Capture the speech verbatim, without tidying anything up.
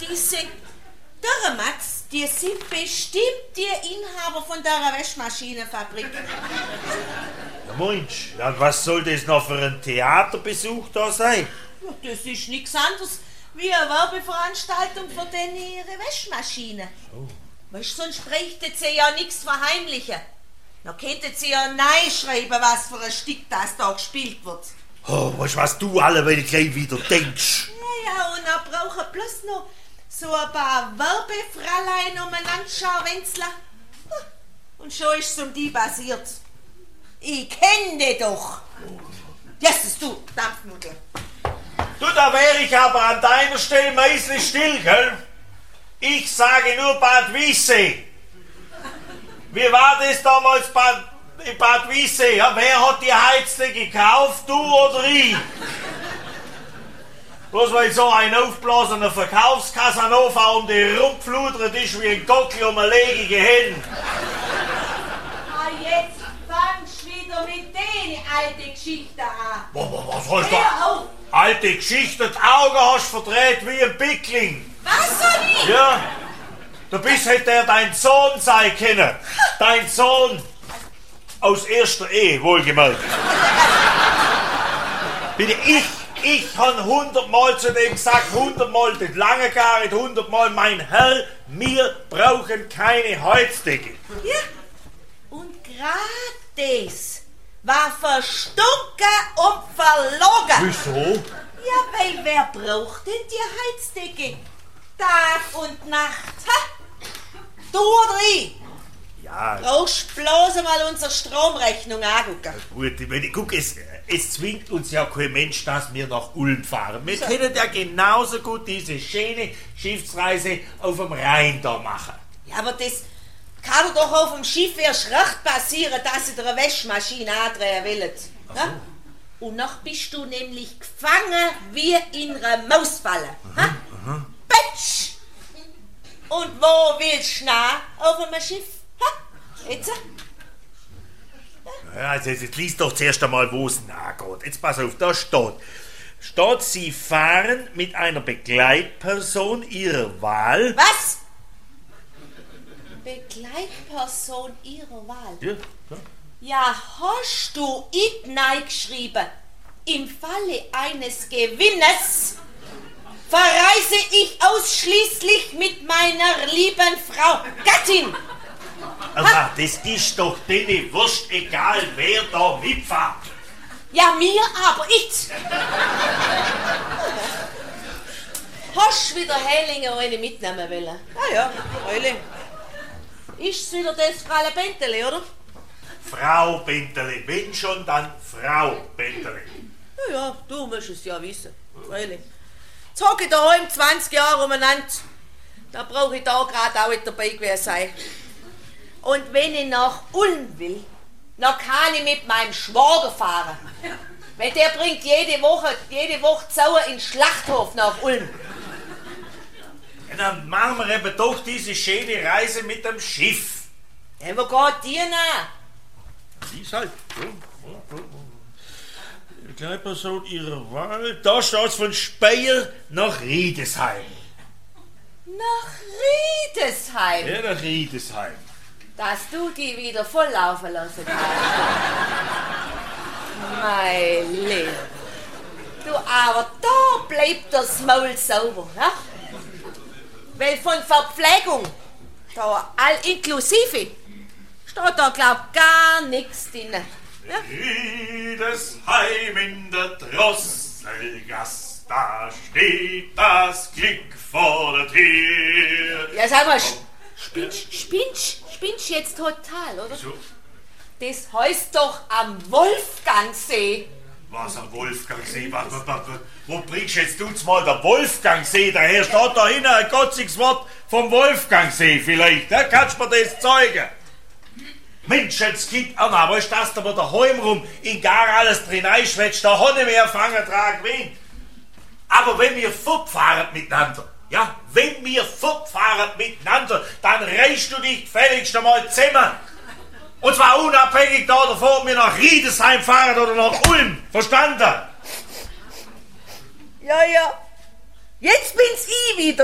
diese Dörrematz, die sind bestimmt die Inhaber von der Wäschmaschinenfabrik. Ja, Mensch, ja, was soll das noch für ein Theaterbesuch da sein? Ja, das ist nichts anderes wie eine Werbeveranstaltung für denn ihre Wäschmaschine. Oh. Weißt, sonst bräuchte sie ja nichts verheimlichen. Dann könnte sie ja neu schreiben, was für ein Stück das da gespielt wird. Oh, weißt du, was du alle wenn gleich wieder denkst? Ja, ja, und dann brauchen bloß noch so ein paar Werbefräulein umeinander scharwenzler. Und schon ist es um die basiert. Ich kenn die doch. Jesus, du, Dampfnudel. Du, da wäre ich aber an deiner Stelle meistens still, gell? Ich sage nur Bad Wiessee. Wie war das damals Bad, in Bad Wiessee? Ja, wer hat die Heizdecke gekauft, du oder ich? Bloß weil so ein aufblasener Verkaufskasanova um die rumfludert ist wie ein Gockel um eine legige Hen. Ah, jetzt fangst du wieder mit den alten Geschichten an. Was, was, was hast Hör du? auf. Alte Geschichte, die Augen hast verdreht wie ein Pickling. Was soll ich? Ja, du bist hätte er dein Sohn sein können. Dein Sohn aus erster Ehe, wohlgemerkt. Bitte, ich, ich habe hundertmal zu dem gesagt, hundertmal, das lange gar nicht, hundertmal, mein Herr, wir brauchen keine Heizdecke. Ja, und gerade das war verstunken und verlogen. Wieso? Ja, weil wer braucht denn die Heizdecke? Tag und Nacht, ha? Du oder ich? Ja, Brauchst bloß einmal unsere Stromrechnung angucken. gut, ich meine, guck, es, es zwingt uns ja kein Mensch, dass wir nach Ulm fahren. Wir können ja genauso gut diese schöne Schiffsreise auf dem Rhein da machen. Ja, aber das kann doch auf dem Schiff erst recht passieren, dass sie dir eine Wäschmaschine andrehen wollen. Ja? Und noch bist du nämlich gefangen wie in einer Mausfalle. Ha? Petsch! Und wo willst du nach auf einem Schiff? Ha? Jetzt? Ja, also jetzt liest doch zuerst einmal, wo es nachgeht. Jetzt pass auf, da steht. Steht, Sie fahren mit einer Begleitperson Ihrer Wahl. Was? Begleitperson ihrer Wahl? Ja, ja. Ja, hast du it geschrieben? Im Falle eines Gewinnes verreise ich ausschließlich mit meiner lieben Frau Gattin. Also, das ist doch denen wurscht, egal wer da mitfährt. Ja, mir aber ich. Hast du wieder Hellinger eine mitnehmen wollen? Ah ja, Heule. Ist's wieder das Fralle Bentele, oder? Frau Bentele, wenn schon, dann Frau Bentele. Ja, ja, du musst es ja wissen. Freilich. Jetzt hocke ich daheim zwanzig Jahre umeinander. Da brauche ich da gerade auch nicht dabei gewesen sein. Und wenn ich nach Ulm will, dann kann ich mit meinem Schwager fahren. Weil der bringt jede Woche, jede Woche Sauer in den Schlachthof nach Ulm. Ja, dann machen wir eben doch diese schöne Reise mit dem Schiff. Ja, wo geht die nach? Die ist halt. Begleitperson Ihrer Wahl. Da steht's von Speyer nach Riedesheim. Nach Riedesheim? Ja, nach Riedesheim. Dass du die wieder volllaufen lassen kannst. Mein Lieber. Du, aber da bleibt das Maul sauber, ja? Weil von Verpflegung, da all inklusive, steht da, glaub, gar nichts drin. Ja? Riedesheim in der Drosselgasse, da steht das Glück vor der Tür. Ja, sag mal, spinnst, spinnst, spinnst jetzt total, oder? So. Das heißt doch am Wolfgangsee. Was, am Wolfgangsee? Was, was, was, wo bringst jetzt du jetzt mal der Wolfgangsee daher? Steht da hinten ein gotziges Wort vom Wolfgangsee vielleicht, ne? Kannst du mir das zeigen? Mensch, jetzt gibt Anna, weißt du, dass du mir daheim rum in gar alles drin einschwätzt, da habe ich mehr Fangen dran gewinnt. Aber wenn wir fortfahren miteinander, ja, wenn wir fortfahren miteinander, dann reichst du dich gefälligst einmal zusammen. Und zwar unabhängig da davon, ob wir nach Riedesheim fahren oder nach Ulm. Verstanden? Ja, ja. Jetzt bin's ich wieder.